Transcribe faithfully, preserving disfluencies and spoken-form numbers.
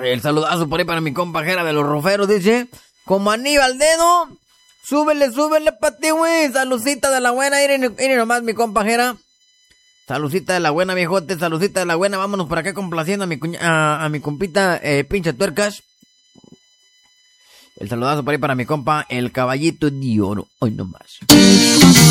El saludazo por ahí para mi compa Jera de los Roferos, dice, como Aníbal Dedo, súbele, súbele pa' ti, güey, saludcita de la buena, miren, miren nomás mi compa Jera, saludcita de la buena, viejote, saludcita de la buena, vámonos por acá complaciendo a mi cuña, a, a mi compita, eh, pinche tuercas. El saludazo por ahí para mi compa, el caballito de oro, hoy nomás.